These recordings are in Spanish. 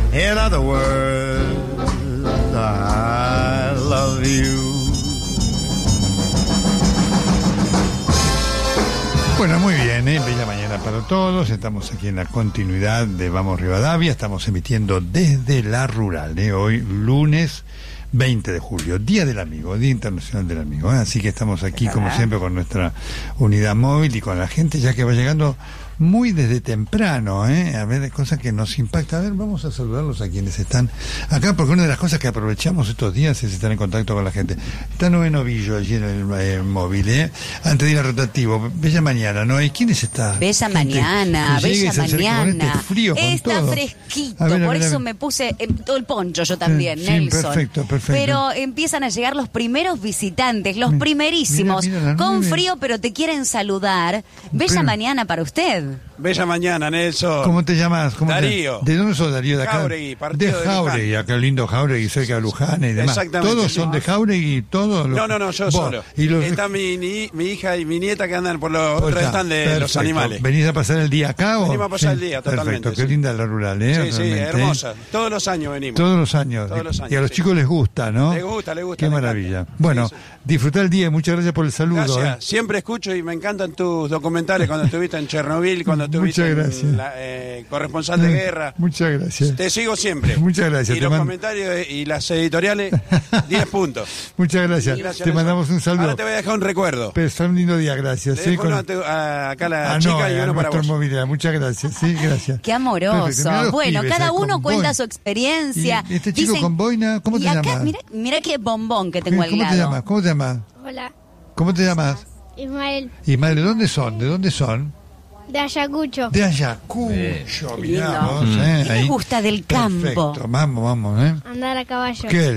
In other words, I love you. Bueno, muy bien, bella mañana para todos. Estamos aquí en la continuidad de Vamos Rivadavia. Estamos emitiendo desde la rural, hoy lunes 20 de julio, Día del Amigo, Día Internacional del Amigo. Así que estamos aquí, como siempre, con nuestra unidad móvil y con la gente ya que va llegando muy desde temprano, a ver, cosas que nos impactan. A ver, vamos a saludarlos a quienes están acá, porque una de las cosas que aprovechamos estos días es estar en contacto con la gente. Está Noé Novillo allí en el móvil, antes de ir al rotativo. Bella mañana, Noé. ¿Quién es esta Bella mañana, bella mañana. Frío, está todo fresquito, a ver, por eso me puse todo el poncho yo también, sí, Nelson. Perfecto. Pero empiezan a llegar los primeros visitantes, los primerísimos, mira, con frío, pero te quieren saludar. Bella mañana para usted. Bella mañana, Nelson. ¿Cómo te llamas? Darío. ¿De dónde sos, Darío? De acá. Jauregui, partido de Jauregui, acá lindo Jauregui, cerca de Luján y demás. Exactamente. ¿Todos son de Jauregui? ¿Todos? No, yo solo. Está mi hija y mi nieta que andan por los otros están de los animales. ¿Venís a pasar el día acá? Venimos a pasar el día, totalmente. Perfecto, qué linda la rural, ¿eh? Sí, hermosa. Todos los años venimos. Todos los años. Y a los chicos les gusta, ¿no? Les gusta. Qué maravilla. Bueno, disfrutar el día y muchas gracias por el saludo. Gracias. Siempre escucho y me encantan tus documentales cuando estuviste en Chernobyl, cuando estuviste corresponsal de guerra. Muchas gracias. Te sigo siempre. Muchas gracias. Y los comentarios y las editoriales, 10 puntos. Muchas gracias. Te mandamos un saludo. Ahora te voy a dejar un recuerdo. Pero un lindo día, gracias. Le dejo acá la chica y uno para vos. Movilidad. Muchas gracias. Sí, gracias. Qué amoroso. Bueno, cada uno cuenta su experiencia. Y este chico con boina, ¿cómo te llamas? Mira qué bombón que tengo al lado. ¿Cómo te llamas? Hola. ¿Cómo te llamas? Ismael. Ismael, ¿de dónde son? De Ayacucho. De Ayacucho, mirá vos, ¿Qué les gusta del campo? Perfecto, vamos, Andar a caballo. Qué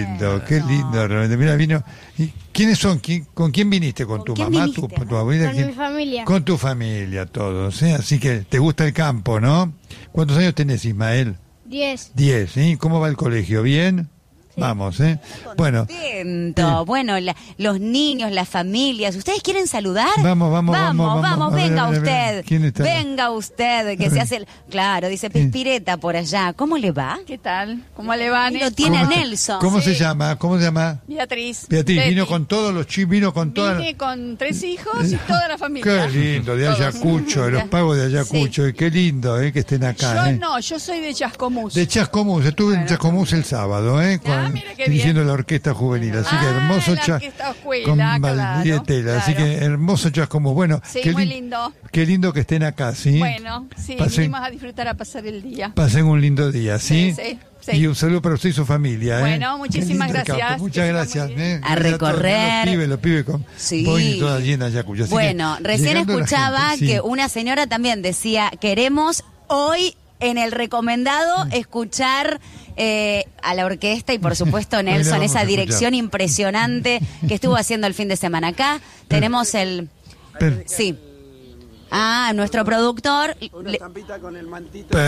lindo, realmente. Mira, vino. ¿Y quiénes son? ¿Con quién viniste? ¿Con tu mamá, tu abuela? Con mi familia. Con tu familia, todos, Así que te gusta el campo, ¿no? ¿Cuántos años tenés, Ismael? 10. 10, ¿sí? ¿Cómo va el colegio? ¿Bien? Sí. Vamos, Bueno. Bueno, los niños, las familias. ¿Ustedes quieren saludar? Vamos. Venga usted. ¿Quién está? Venga usted, que se hace Claro, dice Pispireta por allá. ¿Cómo le va? ¿Qué tal? ¿Cómo le va? Lo tiene Nelson. ¿Cómo se llama? Beatriz. Vino con todos los chicos, Vine con 3 hijos y toda la familia. Qué lindo, de Ayacucho, de los pagos de Ayacucho. Y qué lindo, que estén acá. Yo soy de Chascomús. De Chascomús, estuve en Chascomús el sábado, dirigiendo la orquesta juvenil, así que hermoso con Valdietela, así que hermoso Chascomús. Bueno, muy lindo. Qué lindo que estén acá, ¿sí? Bueno, venimos a disfrutar, a pasar el día. Pasen un lindo día, ¿sí? Sí. Y un saludo para usted y su familia. Bueno, muchísimas gracias. Muchas gracias. A recorrer. Los pibes con boina toda llena de Ayacucho. Bueno, recién escuchaba que una señora también decía, queremos hoy en el recomendado escuchar a la orquesta y por supuesto Nelson, esa dirección impresionante que estuvo haciendo el fin de semana. Acá tenemos sí. Nuestro productor. Una estampita con el mantito.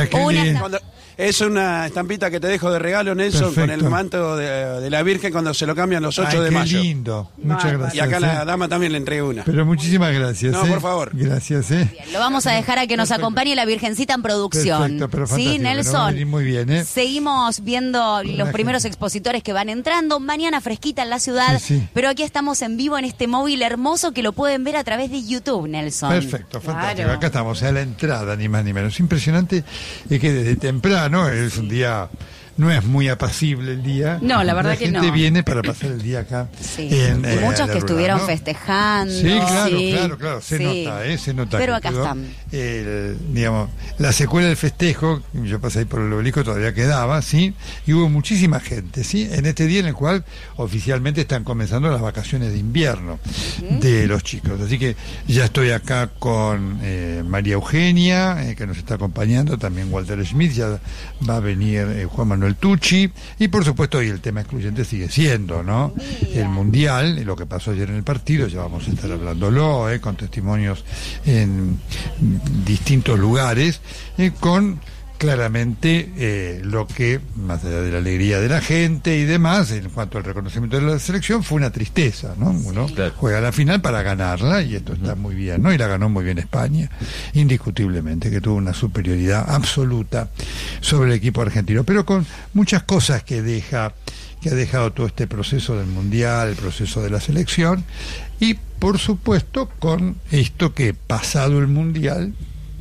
Es una estampita que te dejo de regalo, Nelson, con el manto de la Virgen cuando se lo cambian los 8 de mayo. Qué lindo. Muchas gracias. Y acá la dama también le entregué una. Pero muchísimas gracias. No, por favor. Gracias, Bien, lo vamos a dejar a que nos acompañe la Virgencita en producción. Perfecto, pero fantástico. Sí, Nelson. Muy bien, Seguimos viendo los primeros expositores que van entrando. Mañana fresquita en la ciudad. Pero aquí estamos en vivo en este móvil hermoso que lo pueden ver a través de YouTube, Nelson. Perfecto, fantástico. Claro. Acá estamos a la entrada, ni más ni menos. Impresionante es que desde temprano es un día, no es muy apacible el día. No, la verdad que no. La gente viene para pasar el día acá. Sí. Muchos que estuvieron festejando. Sí, claro. Se nota. Pero acá están. Digamos, la secuela del festejo, yo pasé ahí por el obelisco, todavía quedaba, ¿sí? Y hubo muchísima gente, ¿sí? En este día en el cual oficialmente están comenzando las vacaciones de invierno de los chicos. Así que ya estoy acá con María Eugenia, que nos está acompañando, también Walter Schmidt, ya va a venir Juan Manuel Tucci, y por supuesto hoy el tema excluyente sigue siendo, ¿no? El Mundial, lo que pasó ayer en el partido, ya vamos a estar hablándolo, con testimonios en distintos lugares, con claramente lo que, más allá de la alegría de la gente y demás, en cuanto al reconocimiento de la selección, fue una tristeza, ¿no? Uno juega la final para ganarla y esto está muy bien, ¿no? Y la ganó muy bien España, indiscutiblemente, que tuvo una superioridad absoluta sobre el equipo argentino, pero con muchas cosas que ha dejado todo este proceso del Mundial, el proceso de la selección, y por supuesto con esto que, pasado el Mundial,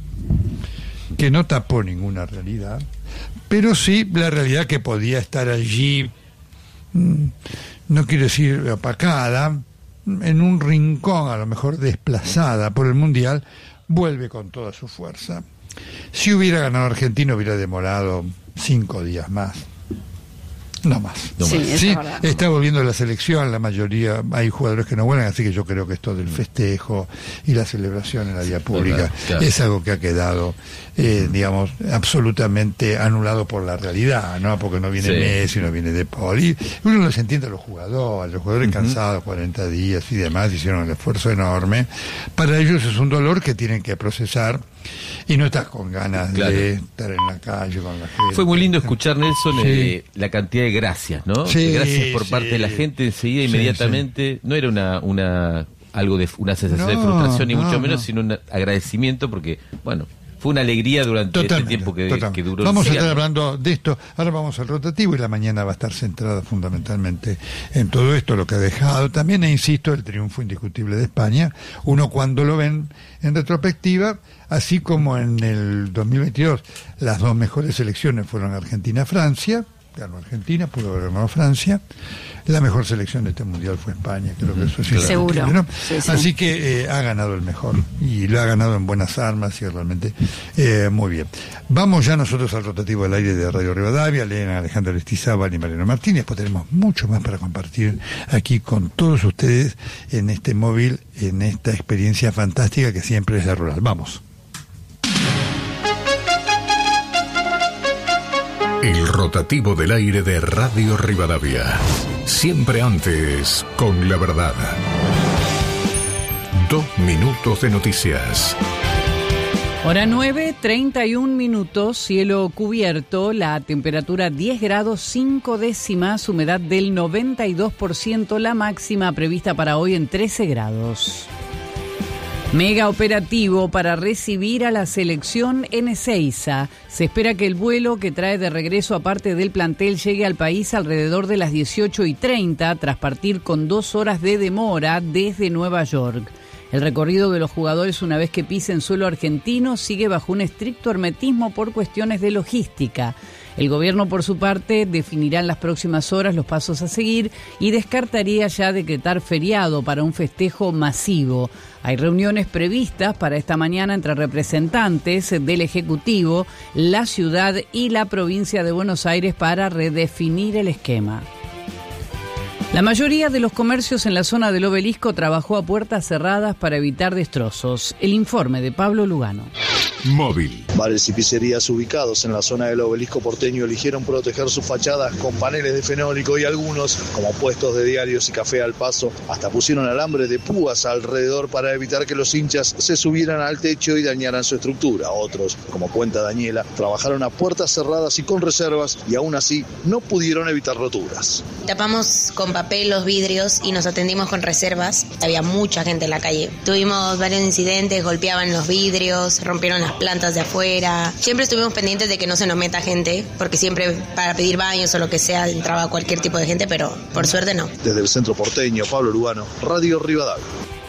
que no tapó ninguna realidad, pero sí la realidad que podía estar allí, no quiero decir opacada, en un rincón, a lo mejor desplazada por el Mundial, vuelve con toda su fuerza. Si hubiera ganado Argentina, hubiera demorado 5 días más. No más. Sí, está volviendo la selección, la mayoría, hay jugadores que no vuelven, así que yo creo que esto del festejo y la celebración en la vía pública es algo que ha quedado, digamos, absolutamente anulado por la realidad, ¿no? Porque no viene Messi, no viene De Paul, y uno los entiende a los jugadores cansados, 40 días y demás, hicieron un esfuerzo enorme. Para ellos es un dolor que tienen que procesar, y no estás con ganas de estar en la calle con la gente. Fue muy lindo escuchar, Nelson, la cantidad de gracias, ¿no? Sí, gracias por parte de la gente enseguida, inmediatamente. No era una sensación de frustración, ni mucho menos, sino un agradecimiento, porque, bueno, fue una alegría durante este tiempo que duró. Vamos a estar hablando de esto. Ahora vamos al rotativo y la mañana va a estar centrada fundamentalmente en todo esto, lo que ha dejado. También, insisto, el triunfo indiscutible de España. Uno, cuando lo ven en retrospectiva, así como en el 2022, las dos mejores selecciones fueron Argentina-Francia. Ganó Argentina, pudo haber ganado Francia. La mejor selección de este mundial fue España, creo que eso es seguro, ¿no? Así que ha ganado el mejor, y lo ha ganado en buenas armas, y realmente muy bien. Vamos ya nosotros al rotativo del aire de Radio Rivadavia. Leen a Alejandro Aristizábal y Mariano Martínez, pues tenemos mucho más para compartir aquí con todos ustedes en este móvil, en esta experiencia fantástica que siempre es la rural. Vamos. El rotativo del aire de Radio Rivadavia. Siempre antes, con la verdad. 2 minutos de noticias. Hora 9, 31 minutos, cielo cubierto, la temperatura 10 grados 5 décimas, humedad del 92%, la máxima prevista para hoy en 13 grados. Mega operativo para recibir a la selección en Ezeiza. Se espera que el vuelo que trae de regreso a parte del plantel llegue al país alrededor de las 18:30, tras partir con 2 horas de demora desde Nueva York. El recorrido de los jugadores, una vez que pisen suelo argentino, sigue bajo un estricto hermetismo por cuestiones de logística. El gobierno, por su parte, definirá en las próximas horas los pasos a seguir y descartaría ya decretar feriado para un festejo masivo. Hay reuniones previstas para esta mañana entre representantes del Ejecutivo, la ciudad y la provincia de Buenos Aires para redefinir el esquema. La mayoría de los comercios en la zona del Obelisco trabajó a puertas cerradas para evitar destrozos. El informe de Pablo Lugano. Móvil. Bares y pizzerías ubicados en la zona del Obelisco porteño eligieron proteger sus fachadas con paneles de fenólico, y algunos, como puestos de diarios y café al paso, hasta pusieron alambre de púas alrededor para evitar que los hinchas se subieran al techo y dañaran su estructura. Otros, como cuenta Daniela, trabajaron a puertas cerradas y con reservas, y aún así no pudieron evitar roturas. Tapamos con papel los vidrios y nos atendimos con reservas. Había mucha gente en la calle. Tuvimos varios incidentes, golpeaban los vidrios, rompieron las plantas de afuera. Siempre estuvimos pendientes de que no se nos meta gente, porque siempre para pedir baños o lo que sea entraba cualquier tipo de gente, pero por suerte no. Desde el centro porteño, Pablo Lugano, Radio Rivadavia.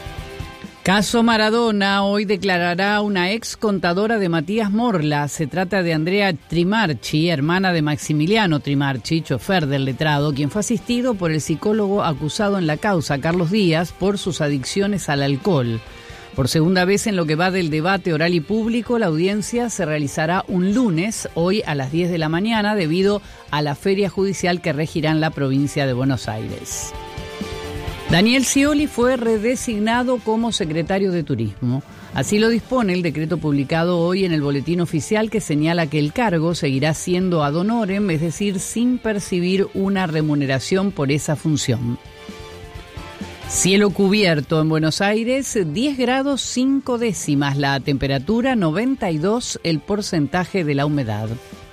Caso Maradona, hoy declarará una ex contadora de Matías Morla. Se trata de Andrea Trimarchi, hermana de Maximiliano Trimarchi, chofer del letrado, quien fue asistido por el psicólogo acusado en la causa, Carlos Díaz, por sus adicciones al alcohol. Por segunda vez en lo que va del debate oral y público, la audiencia se realizará un lunes, hoy a las 10 de la mañana, debido a la feria judicial que regirá en la provincia de Buenos Aires. Daniel Scioli fue redesignado como secretario de Turismo. Así lo dispone el decreto publicado hoy en el Boletín Oficial, que señala que el cargo seguirá siendo ad honorem, es decir, sin percibir una remuneración por esa función. Cielo cubierto en Buenos Aires, 10 grados 5 décimas la temperatura, 92 el porcentaje de la humedad.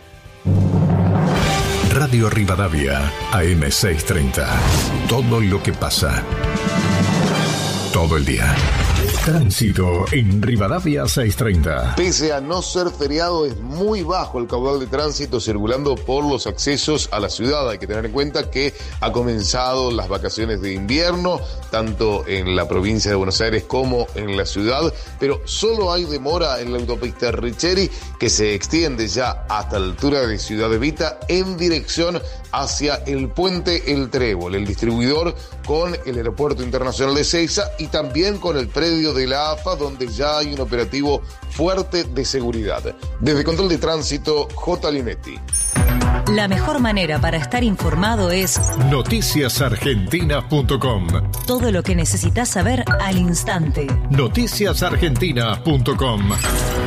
Radio Rivadavia, AM630. Todo lo que pasa. Todo el día. Tránsito en Rivadavia 630. Pese a no ser feriado, es muy bajo el caudal de tránsito circulando por los accesos a la ciudad. Hay que tener en cuenta que ha comenzado las vacaciones de invierno, tanto en la provincia de Buenos Aires como en la ciudad, pero solo hay demora en la autopista Richeri, que se extiende ya hasta la altura de Ciudad Evita en dirección hacia el puente El Trébol, el distribuidor con el aeropuerto internacional de Ezeiza y también con el predio de la AFA, donde ya hay un operativo fuerte de seguridad. Desde Control de Tránsito, J. Linetti. La mejor manera para estar informado es noticiasargentinas.com. Todo lo que necesitas saber al instante. Noticiasargentinas.com.